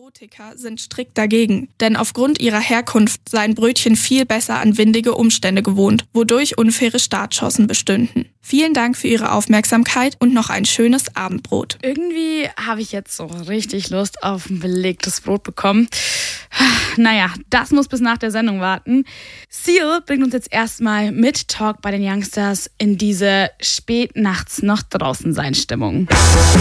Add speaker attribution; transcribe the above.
Speaker 1: Neurotiker sind strikt dagegen, denn aufgrund ihrer Herkunft seien Brötchen viel besser an windige Umstände gewohnt, wodurch unfaire Startchancen bestünden. Vielen Dank für Ihre Aufmerksamkeit und noch ein schönes Abendbrot.
Speaker 2: Irgendwie habe ich jetzt so richtig Lust auf ein belegtes Brot bekommen. Naja, das muss bis nach der Sendung warten. Seal bringt uns jetzt erstmal mit Talk bei den Youngsters in diese Spätnachts noch draußen sein Stimmung.